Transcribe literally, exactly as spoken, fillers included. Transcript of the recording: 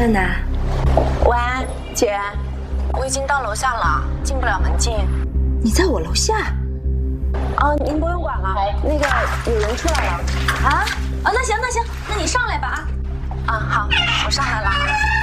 娜娜， 喂，姐，我已经到楼下了，进不了门禁。 你在我楼下？ 哦，您不用管了，那个有人出来了。 啊？啊，那行那行，那你上来吧啊。 啊，好，我上来了。